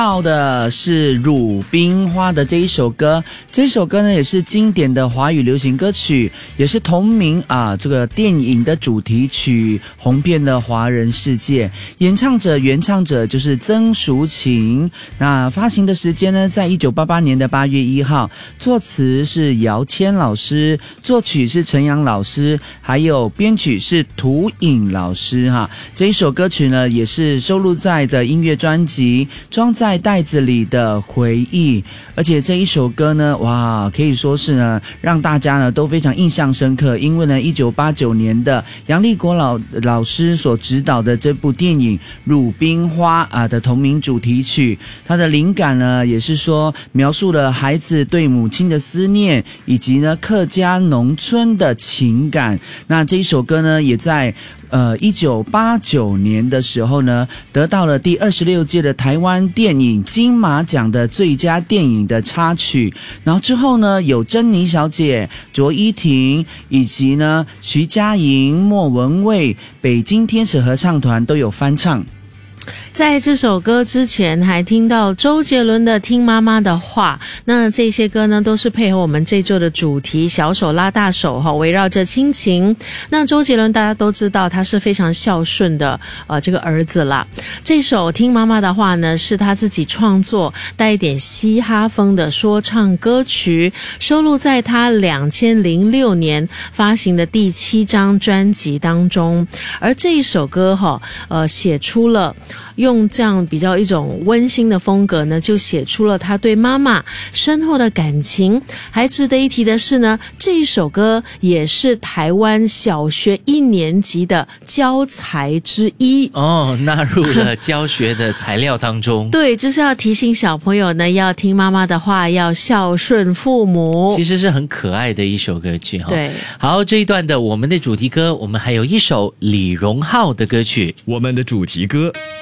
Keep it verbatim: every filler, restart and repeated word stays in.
到的是鲁冰花的这一首歌，这首歌呢也是经典的华语流行歌曲，也是同名啊这个电影的主题曲，红遍了华人世界。演唱者原唱者就是曾淑琴，那发行的时间呢在一九八八年的八月一号，作词是姚谦老师，作曲是陈阳老师，还有编曲是涂颖老师哈。这一首歌曲呢也是收录在的音乐专辑装在袋子里的回忆，而且这一首歌呢，哇，可以说是呢，让大家呢都非常印象深刻。因为呢，一九八九年的杨立国老老师所指导的这部电影《鲁冰花》啊的同名主题曲，它的灵感呢，也是说描述了孩子对母亲的思念，以及呢客家农村的情感。那这一首歌呢，也在呃，一九八九年的时候呢，得到了第二十六届的台湾电影金马奖的最佳电影的插曲。然后之后呢，有珍妮小姐、卓依婷以及呢徐佳莹、莫文蔚、北京天使合唱团都有翻唱。 在这首歌之前还听到周杰伦的《听妈妈的话》，那这些歌呢都是配合我们这周的主题小手拉大手哈，围绕着亲情。那周杰伦大家都知道他是非常孝顺的呃这个儿子啦。这首《听妈妈的话》呢是他自己创作带一点嘻哈风的说唱歌曲，收录在他两千零六年发行的第七张专辑当中。而这一首歌哈呃写出了用这样比较一种温馨的风格呢，就写出了他对妈妈深厚的感情。还值得一提的是呢，这一首歌也是台湾小学一年级的教材之一哦，纳入了教学的材料当中。 对，就是要提醒小朋友呢，要听妈妈的话，要孝顺父母。 其实是很可爱的一首歌曲哈。 对， 好，这一段的我们的主题歌，我们还有一首李荣浩的歌曲， 我们的主题歌。